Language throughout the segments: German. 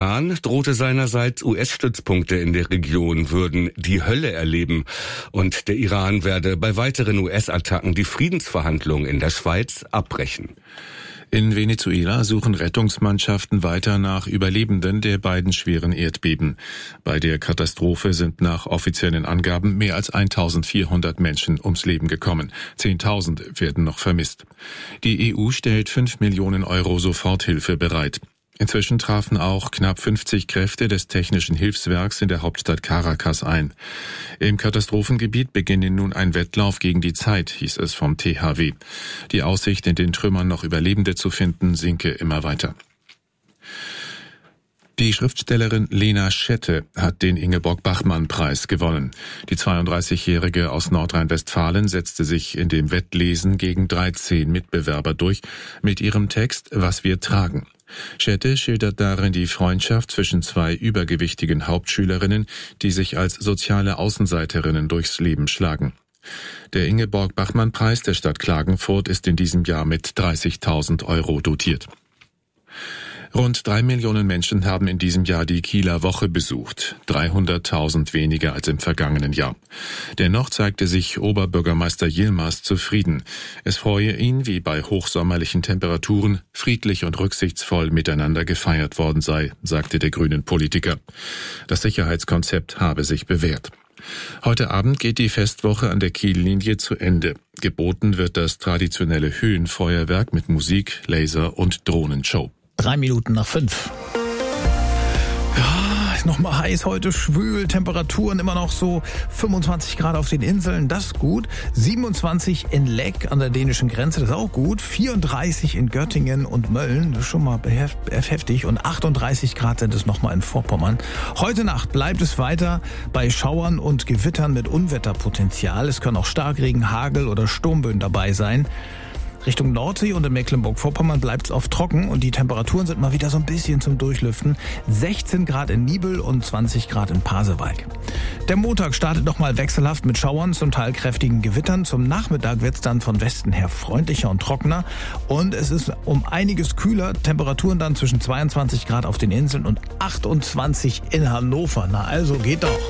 Iran drohte seinerseits, US-Stützpunkte in der Region würden die Hölle erleben und der Iran werde bei weiteren US-Attacken die Friedensverhandlungen in der Schweiz abbrechen. In Venezuela suchen Rettungsmannschaften weiter nach Überlebenden der beiden schweren Erdbeben. Bei der Katastrophe sind nach offiziellen Angaben mehr als 1400 Menschen ums Leben gekommen. 10.000 werden noch vermisst. Die EU stellt 5 Millionen Euro Soforthilfe bereit. Inzwischen trafen auch knapp 50 Kräfte des Technischen Hilfswerks in der Hauptstadt Caracas ein. Im Katastrophengebiet beginne nun ein Wettlauf gegen die Zeit, hieß es vom THW. Die Aussicht, in den Trümmern noch Überlebende zu finden, sinke immer weiter. Die Schriftstellerin Lena Schette hat den Ingeborg-Bachmann-Preis gewonnen. Die 32-Jährige aus Nordrhein-Westfalen setzte sich in dem Wettlesen gegen 13 Mitbewerber durch mit ihrem Text »Was wir tragen«. Schette schildert darin die Freundschaft zwischen zwei übergewichtigen Hauptschülerinnen, die sich als soziale Außenseiterinnen durchs Leben schlagen. Der Ingeborg-Bachmann-Preis der Stadt Klagenfurt ist in diesem Jahr mit 30.000 Euro dotiert. Rund 3 Millionen Menschen haben in diesem Jahr die Kieler Woche besucht, 300.000 weniger als im vergangenen Jahr. Dennoch zeigte sich Oberbürgermeister Yilmaz zufrieden. Es freue ihn, wie bei hochsommerlichen Temperaturen friedlich und rücksichtsvoll miteinander gefeiert worden sei, sagte der grünen Politiker. Das Sicherheitskonzept habe sich bewährt. Heute Abend geht die Festwoche an der Kiellinie zu Ende. Geboten wird das traditionelle Höhenfeuerwerk mit Musik, Laser und Drohnenshow. 3 Minuten nach 5. Ja, ist noch mal heiß heute, schwül, Temperaturen immer noch so 25 Grad auf den Inseln, das ist gut. 27 in Leck an der dänischen Grenze, das ist auch gut. 34 in Göttingen und Mölln, das ist schon mal heftig. Und 38 Grad sind es noch mal in Vorpommern. Heute Nacht bleibt es weiter bei Schauern und Gewittern mit Unwetterpotenzial. Es können auch Starkregen, Hagel oder Sturmböen dabei sein. Richtung Nordsee und in Mecklenburg-Vorpommern bleibt es oft trocken und die Temperaturen sind mal wieder so ein bisschen zum Durchlüften. 16 Grad in Nibel und 20 Grad in Pasewalk. Der Montag startet nochmal wechselhaft mit Schauern, zum Teil kräftigen Gewittern. Zum Nachmittag wird es dann von Westen her freundlicher und trockener und es ist um einiges kühler. Temperaturen dann zwischen 22 Grad auf den Inseln und 28 in Hannover. Na also geht doch.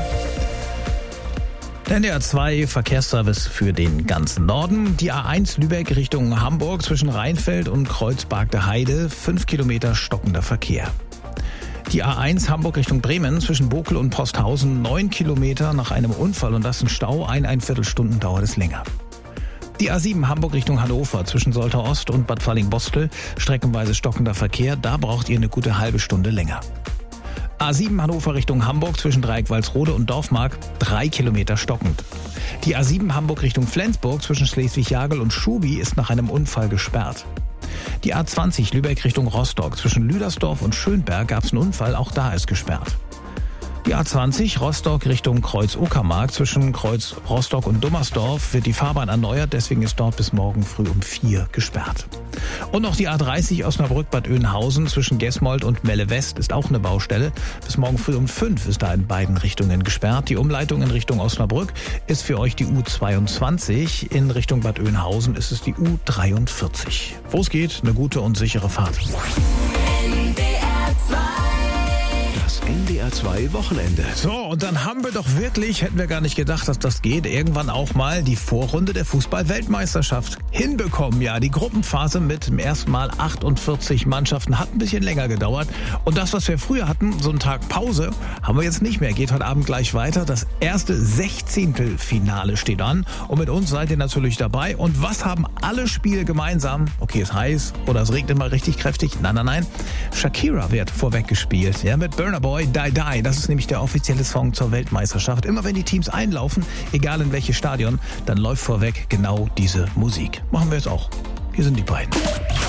Der NDR2 Verkehrsservice für den ganzen Norden. Die A1 Lübeck Richtung Hamburg zwischen Rheinfeld und Kreuzberg der Heide. 5 Kilometer stockender Verkehr. Die A1 Hamburg Richtung Bremen zwischen Bokel und Posthausen. 9 Kilometer nach einem Unfall und das ein Stau. Ein Viertelstunden dauert es länger. Die A7 Hamburg Richtung Hannover zwischen Soltau Ost und Bad Falling-Bostel. Streckenweise stockender Verkehr. Da braucht ihr eine gute halbe Stunde länger. A7 Hannover Richtung Hamburg zwischen Dreieck-Walsrode und Dorfmark, 3 Kilometer stockend. Die A7 Hamburg Richtung Flensburg zwischen Schleswig-Jagel und Schubi ist nach einem Unfall gesperrt. Die A20 Lübeck Richtung Rostock zwischen Lüdersdorf und Schönberg gab es einen Unfall, auch da ist gesperrt. Die A20 Rostock Richtung Kreuz-Uckermark zwischen Kreuz Rostock und Dummersdorf wird die Fahrbahn erneuert, deswegen ist dort bis morgen früh um 4 gesperrt. Und noch die A30 Osnabrück-Bad Oeynhausen zwischen Gesmold und Melle-West ist auch eine Baustelle. Bis morgen früh um 5 ist da in beiden Richtungen gesperrt. Die Umleitung in Richtung Osnabrück ist für euch die U22. In Richtung Bad Oeynhausen ist es die U43. Wo es geht, eine gute und sichere Fahrt. NDR2 Wochenende. So, und dann haben wir doch wirklich, hätten wir gar nicht gedacht, dass das geht, irgendwann auch mal die Vorrunde der Fußball-Weltmeisterschaft hinbekommen. Ja, die Gruppenphase mit dem ersten Mal 48 Mannschaften hat ein bisschen länger gedauert. Und das, was wir früher hatten, so einen Tag Pause, haben wir jetzt nicht mehr. Geht heute Abend gleich weiter. Das erste 16. Finale steht an. Und mit uns seid ihr natürlich dabei. Und was haben alle Spiele gemeinsam? Okay, es ist heiß oder es regnet mal richtig kräftig. Nein. Shakira wird vorweg gespielt. Ja, mit Burna Boy, Die Die. Das ist nämlich der offizielle Song zur Weltmeisterschaft. Immer wenn die Teams einlaufen, egal in welches Stadion, dann läuft vorweg genau diese Musik. Machen wir jetzt auch. Hier sind die beiden.